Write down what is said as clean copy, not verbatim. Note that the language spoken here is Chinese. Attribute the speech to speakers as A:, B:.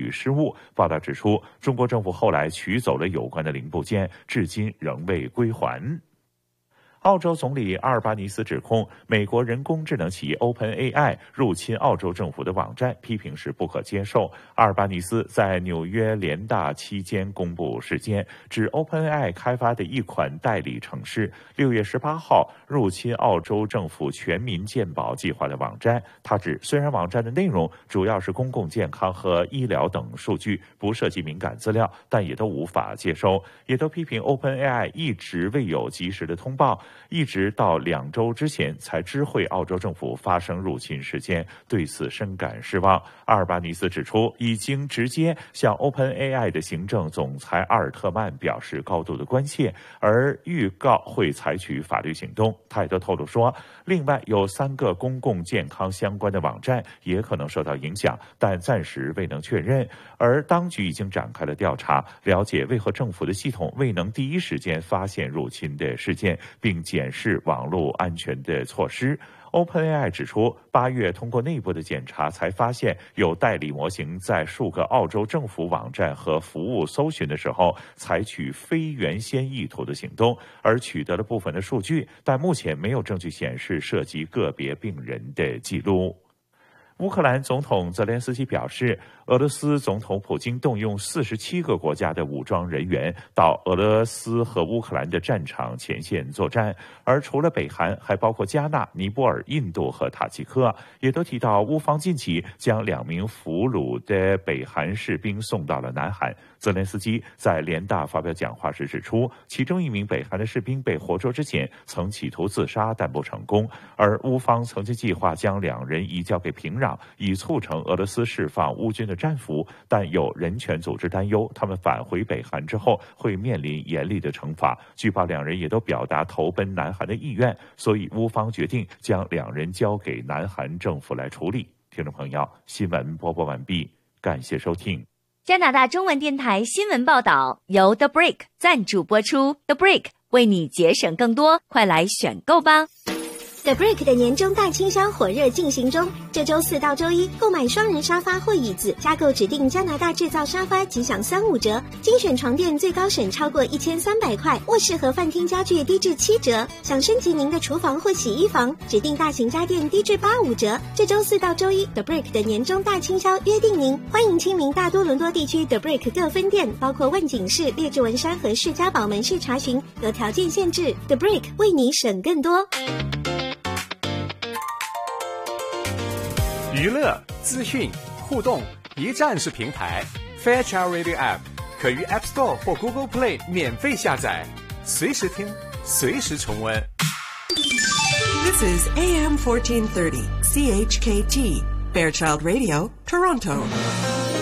A: 与失误。报道指出，中国政府后来取走了有关的零部件，至今仍未归还。澳洲总理阿尔巴尼斯指控美国人工智能企业 OpenAI 入侵澳洲政府的网站，批评是不可接受。阿尔巴尼斯在纽约联大期间公布事件，指 OpenAI 开发的一款代理程式6月18号入侵澳洲政府全民健保计划的网站。他指，虽然网站的内容主要是公共健康和医疗等数据，不涉及敏感资料，但也都无法接收，也都批评 OpenAI 一直未有及时的通报，一直到2周之前才知会澳洲政府发生入侵事件，对此深感失望。阿尔巴尼斯指出，已经直接向 OpenAI 的行政总裁阿尔特曼表示高度的关切，而预告会采取法律行动。他也都透露说，另外有3个公共健康相关的网站也可能受到影响，但暂时未能确认。而当局已经展开了调查，了解为何政府的系统未能第一时间发现入侵的事件，并检视网络安全的措施。OpenAI 指出，8月通过内部的检查才发现有代理模型在数个澳洲政府网站和服务搜寻的时候采取非原先意图的行动，而取得了部分的数据，但目前没有证据显示涉及个别病人的记录。乌克兰总统泽连斯基表示，俄罗斯总统普京动用47个国家的武装人员到俄罗斯和乌克兰的战场前线作战，而除了北韩，还包括加纳、尼泊尔、印度和塔吉克，也都提到乌方近期将2名俘虏的北韩士兵送到了南韩。泽连斯基在联大发表讲话时指出，其中1名北韩的士兵被活捉之前曾企图自杀，但不成功，而乌方曾经计划将2人移交给平壤，以促成俄罗斯释放乌军的战俘，但有人权组织担忧，他们返回北韩之后会面临严厉的惩罚。据报2人也都表达投奔南韩的意愿，所以乌方决定将2人交给南韩政府来处理。听众朋友，新闻播报完毕，感谢收听。
B: 加拿大中文电台新闻报道由 The Brick 赞助播出， The Brick 为你节省更多，快来选购吧。
C: The Brick 的年终大清销火热进行中，这周4到周1购买双人沙发或椅子，加购指定加拿大制造沙发即享3.5折，精选床垫最高省超过1300块，卧室和饭厅家具低至7折，想升级您的厨房或洗衣房，指定大型家电低至85折。这周4到周1 The Brick 的年终大清销约定您，欢迎亲临大多伦多地区 The Brick 各分店，包括万景市、列治文山和士嘉堡门市查询，有条件限制。The Brick 为你省更多。
D: 娱乐、资讯、互动，一站式平台 Fairchild Radio App 可于 App Store 或 Google Play 免费下载，随时听，随时重温。
E: This is AM 1430 CHKT Fairchild Radio, Toronto.